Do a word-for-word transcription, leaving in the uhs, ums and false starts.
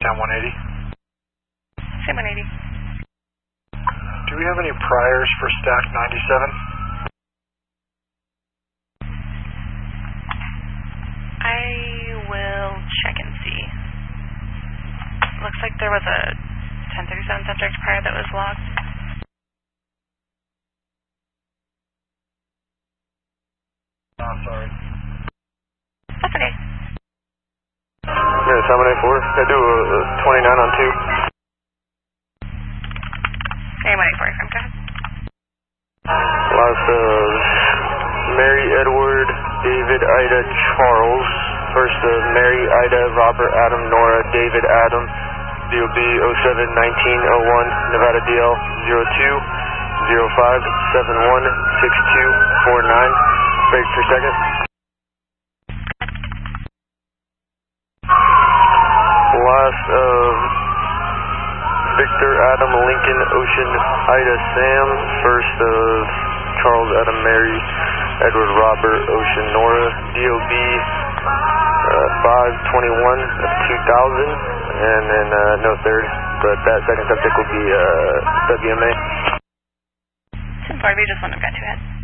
Down one eighty. Same one eighty. Do we have any priors for stack ninety-seven? I will check and see. Looks like there was a ten thirty-seven subject prior that was logged. Oh, sorry. That's okay. Yeah, seven eight four. I do a, a twenty-nine on two. Hey, one eight four, go ahead. Last of Mary Edward, David Ida Charles. First of Mary Ida Robert Adam Nora David Adam. D O B oh seven nineteen oh one Nevada D L zero two zero five seven one six two four nine. Break per second. Last of Victor Adam Lincoln Ocean Ida Sam. First of Charles Adam Mary Edward Robert Ocean Nora D O B uh, five twenty-one of two thousand, and then uh, no third, but that second subject will be uh, W M A. ten four, we just want to got two heads.